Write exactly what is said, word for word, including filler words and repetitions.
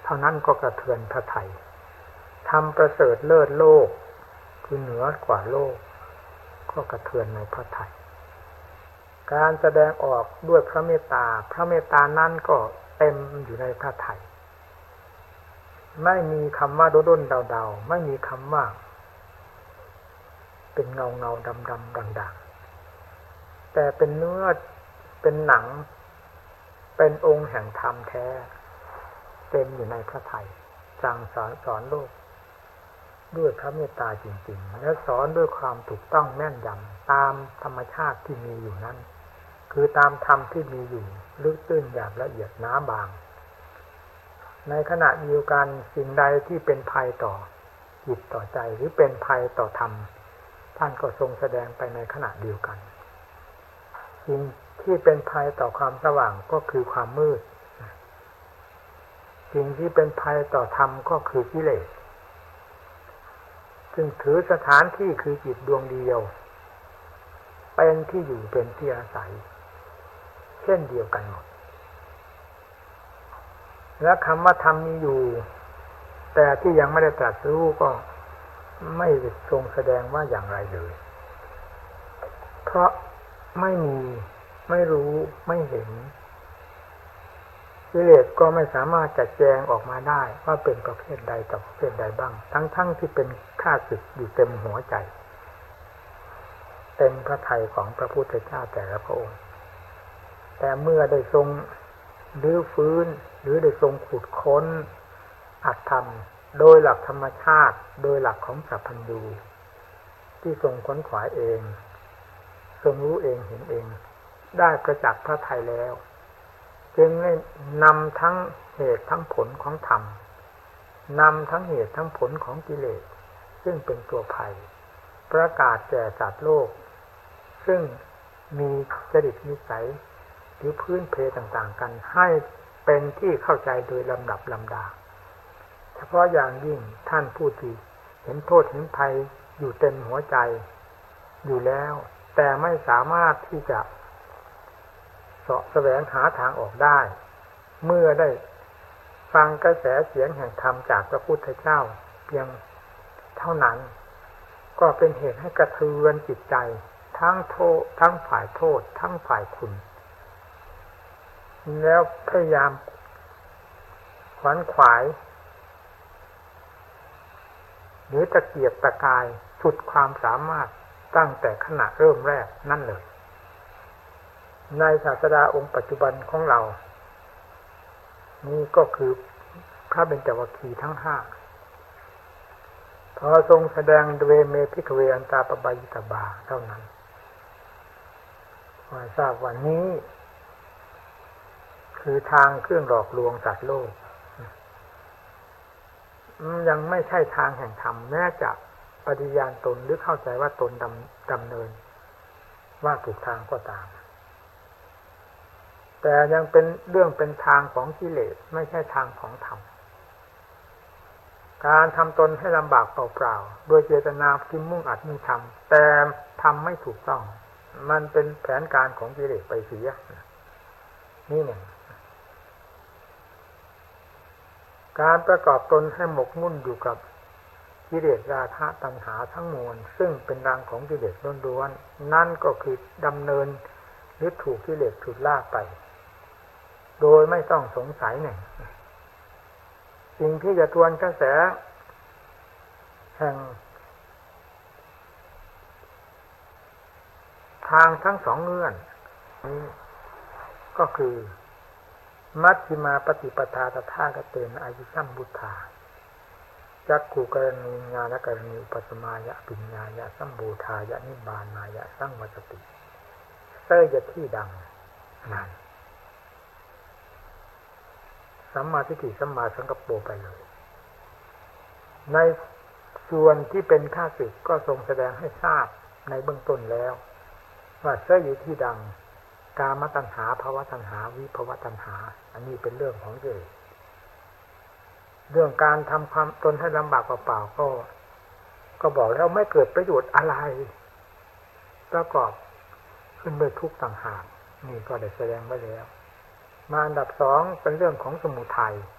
เท่านั้นก็กระเทือนพระทัยทำประเสริฐเลิศโลกคือเหนือกว่าโลกก็กระเทือนในพระทัยการแสดงออกด้วยพระเมตตาพระเมตตานั้นก็เต็มอยู่ในพระทัยไม่มีคำว่าด้นๆเดาๆไม่มีคำว่าเป็นเงาเงาดำดำด่างๆแต่เป็นเนื้อเป็นหนังเป็นองค์แห่งธรรมแท้เต็มอยู่ในพระทัยสั่งสอนสอนโลกด้วยพระเมตตาจริงๆและสอนด้วยความถูกต้องแม่นยำตามธรรมชาติที่มีอยู่นั้นคือตามธรรมที่มีอยู่ลึกตื้นอย่างละเอียดหนาบางในขณะเดียวกันสิ่งใดที่เป็นภัยต่อจิตต่อใจหรือเป็นภัยต่อธรรมท่านก็ทรงแสดงไปในขณะเดียวกันสิ่งที่เป็นภัยต่อความสว่างก็คือความมืดสิ่งที่เป็นภัยต่อธรรมก็คือกิเลสซึ่งถือสถานที่คือจิตดวงเดียวเป็นที่อยู่เป็นที่อาศัยเช่นเดียวกันหมดและคำว่าธรรมมีอยู่แต่ที่ยังไม่ได้ตรัสรู้ก็ไม่ทรงแสดงว่าอย่างไรเลยเพราะไม่มีไม่รู้ไม่เห็นกิเลสก็ไม่สามารถจัดแจงออกมาได้ว่าเป็นประเภทใดต่อประเภทใดบ้างทั้งๆที่เป็นข้าศึกอยู่เต็มหัวใจเต็มพระทัยของพระพุทธเจ้าแต่ละพระองค์แต่เมื่อได้ทรงรื้อฟื้นหรือได้ทรงขุดค้นอัตธรรมโดยหลักธรรมชาติโดยหลักของสัพพัญญูที่ทรงค้นขวายเองทรงรู้เองเห็นเองได้ประจักษ์พระทัยแล้วจึงได้นำทั้งเหตุทั้งผลของธรรมนำทั้งเหตุทั้งผลของกิเลสซึ่งเป็นตัวภัยประกาศแก่สัตว์โลกซึ่งมีจริตนิสัยหรือพื้นเพต่างๆกันให้เป็นที่เข้าใจโดยลำดับลำดาเฉพาะอย่างยิ่งท่านผู้ที่เห็นโทษเห็นภัยอยู่เต็มหัวใจอยู่แล้วแต่ไม่สามารถที่จะเสาะแสวงหาทางออกได้เมื่อได้ฟังกระแสเสียงแห่งธรรมจากพระพุทธเจ้าเพียงเท่านั้นก็เป็นเหตุให้กระเทือนจิตใจทั้งโทษทั้งฝ่ายโทษทั้งฝ่ายคุณแล้วพยายามขวนขวายหรือตะเกียบตะกายสุดความสามารถตั้งแต่ขณะเริ่มแรกนั่นเลยในศาสดาองค์ปัจจุบันของเรานี่ก็คือพระเบญจวัคคีย์ทั้งห้าพอทรงแสดงเวเมภิกขเวอันตาปบายิตบาเท่านั้นว่าทราบว่านี้คือทางเครื่องหลอกลวงสัตว์โลกยังไม่ใช่ทางแห่งธรรมแม้จะปฏิญาณตนหรือเข้าใจว่าตนดำดำเนินว่าถูกทางก็ตามแต่ยังเป็นเรื่องเป็นทางของกิเลสไม่ใช่ทางของธรรมการทำตนให้ลำบากเปล่าๆโดยเจตนาที่มุ่งอัดมุ่งทำแต่ทำไม่ถูกต้องมันเป็นแผนการของกิเลสไปเสียนี่เนี่ยการประกอบตนให้หมกมุ่นอยู่กับกิเลสราคะตัณหาทั้งมวลซึ่งเป็นรังของกิเลสล้วนๆนั่นก็คือดำเนินหรือถูกกิเลสฉุดลากไปโดยไม่ต้องสงสัยหนึ่งสิ่งที่จะทวนกระแสแห่งทางทั้งสองเงื่อนนี้ก็คือมัชฌิมาปฏิปทาตถาคตเตนะอายุสัมบุทธาจักขุกรณีญาณกรณีอุปสมายะปิญญายะสัมบูทายะนิบานายะสังวัตติเสยจะที่ดังนั้นสัมมาทิฏฐิสัมมาสังกัปโปไปเลยในส่วนที่เป็นข้าศึกก็ทรงแสดงให้ทราบในเบื้องต้นแล้วว่าเสยอยู่ที่ดังกามตัณหาภวตัณหาวิภวตัณหาอันนี้เป็นเรื่องของกิเลสเรื่องการทำความตนให้ลำบากเปล่าๆก็ก็บอกแล้วไม่เกิดประโยชน์อะไรประกอบขึ้นด้วยทุกข์ต่างหากนี่ก็ได้แสดงไว้แล้วมาอันดับสองเป็นเรื่องของสมุทัย